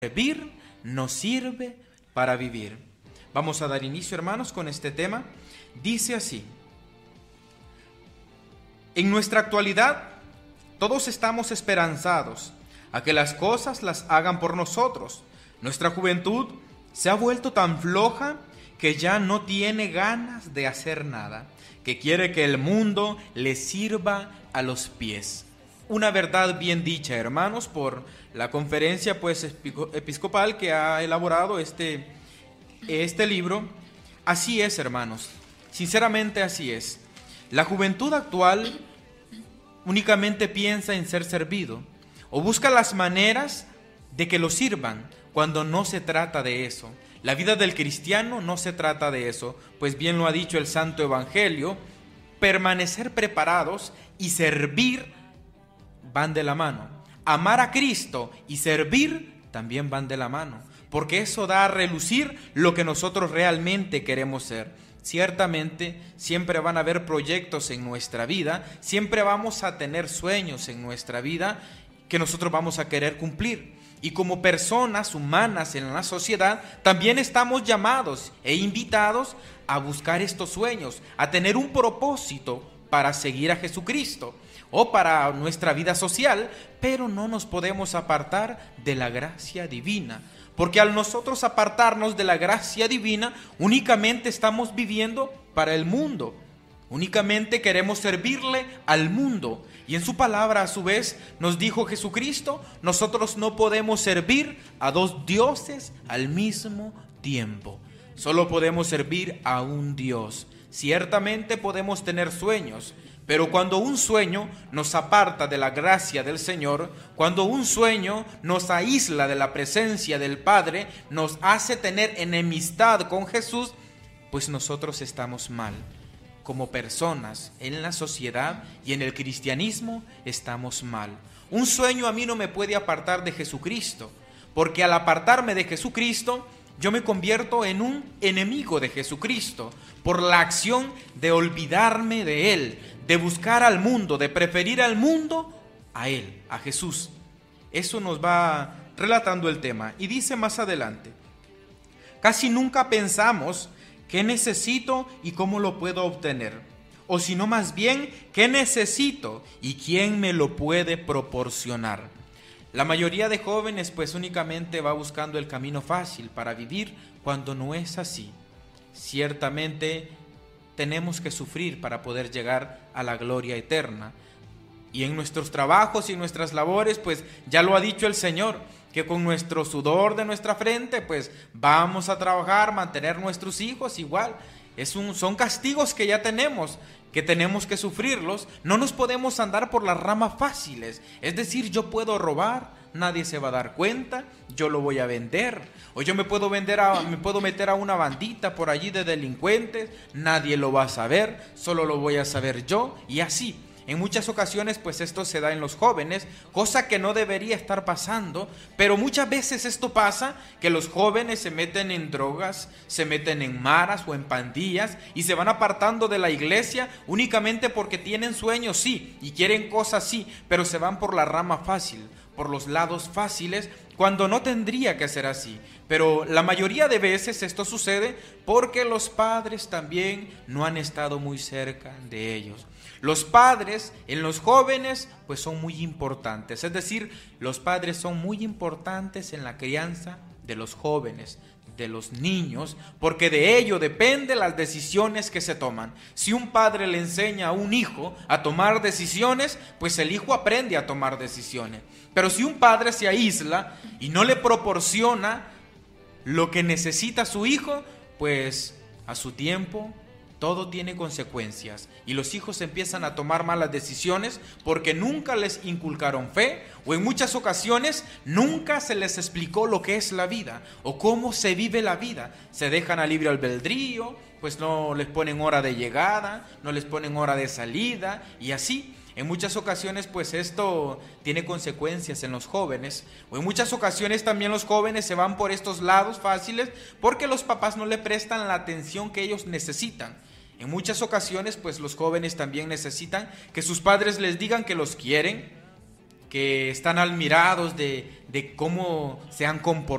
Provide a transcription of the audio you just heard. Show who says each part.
Speaker 1: Servir nos sirve para vivir. Vamos a dar inicio, hermanos, con este tema. Dice así: en nuestra actualidad, todos estamos esperanzados a que las cosas las hagan por nosotros. Nuestra juventud se ha vuelto tan floja que ya no tiene ganas de hacer nada, que quiere que el mundo le sirva a los pies. Una verdad bien dicha, hermanos, por la conferencia episcopal que ha elaborado este libro. Así es, hermanos, sinceramente así es. La juventud actual únicamente piensa en ser servido o busca las maneras de que lo sirvan, cuando no se trata de eso. La vida del cristiano no se trata de eso, pues bien lo ha dicho el Santo Evangelio: permanecer preparados y servir van de la mano. Amar a Cristo y servir también van de la mano, porque eso da a relucir lo que nosotros realmente queremos ser. Ciertamente, siempre van a haber proyectos en nuestra vida, siempre vamos a tener sueños en nuestra vida que nosotros vamos a querer cumplir. Y como personas humanas en la sociedad, también estamos llamados e invitados a buscar estos sueños, a tener un propósito para seguir a Jesucristo o para nuestra vida social, pero no nos podemos apartar de la gracia divina, porque al nosotros apartarnos de la gracia divina, únicamente estamos viviendo para el mundo, únicamente queremos servirle al mundo. Y en su palabra, a su vez, nos dijo Jesucristo: nosotros no podemos servir a dos dioses al mismo tiempo, solo podemos servir a un Dios. Ciertamente podemos tener sueños, pero cuando un sueño nos aparta de la gracia del Señor, cuando un sueño nos aísla de la presencia del Padre, nos hace tener enemistad con Jesús, pues nosotros estamos mal. Como personas en la sociedad y en el cristianismo estamos mal. Un sueño a mí no me puede apartar de Jesucristo, porque al apartarme de Jesucristo, yo me convierto en un enemigo de Jesucristo, por la acción de olvidarme de Él, de buscar al mundo, de preferir al mundo a Él, a Jesús. Eso nos va relatando el tema. Y dice más adelante: casi nunca pensamos qué necesito y cómo lo puedo obtener, o si no, más bien, qué necesito y quién me lo puede proporcionar. La mayoría de jóvenes pues únicamente va buscando el camino fácil para vivir, cuando no es así. Ciertamente tenemos que sufrir para poder llegar a la gloria eterna. Y en nuestros trabajos y nuestras labores, pues ya lo ha dicho el Señor, que con nuestro sudor de nuestra frente pues vamos a trabajar, mantener nuestros hijos igual. Son castigos que ya tenemos, que tenemos que sufrirlos. No nos podemos andar por las ramas fáciles. Es decir, yo puedo robar, nadie se va a dar cuenta, yo lo voy a vender. O yo me puedo meter a una bandita por allí de delincuentes, nadie lo va a saber, solo lo voy a saber yo, y así. En muchas ocasiones pues esto se da en los jóvenes, cosa que no debería estar pasando, pero muchas veces esto pasa, que los jóvenes se meten en drogas, se meten en maras o en pandillas y se van apartando de la iglesia únicamente porque tienen sueños, sí, y quieren cosas, sí, pero se van por la rama fácil, por los lados fáciles, cuando no tendría que ser así. Pero la mayoría de veces esto sucede porque los padres también no han estado muy cerca de ellos. Los padres en los jóvenes pues son muy importantes, es decir, los padres son muy importantes en la crianza de los jóvenes, de los niños, porque de ello dependen las decisiones que se toman. Si un padre le enseña a un hijo a tomar decisiones, pues el hijo aprende a tomar decisiones. Pero si un padre se aísla y no le proporciona lo que necesita su hijo, pues a su tiempo todo tiene consecuencias y los hijos empiezan a tomar malas decisiones porque nunca les inculcaron fe, o en muchas ocasiones nunca se les explicó lo que es la vida o cómo se vive la vida. Se dejan a libre albedrío, pues no les ponen hora de llegada, no les ponen hora de salida, y así. En muchas ocasiones pues esto tiene consecuencias en los jóvenes, o en muchas ocasiones también los jóvenes se van por estos lados fáciles porque los papás no le prestan la atención que ellos necesitan. En muchas ocasiones pues los jóvenes también necesitan que sus padres les digan que los quieren, que están admirados de cómo se han comportado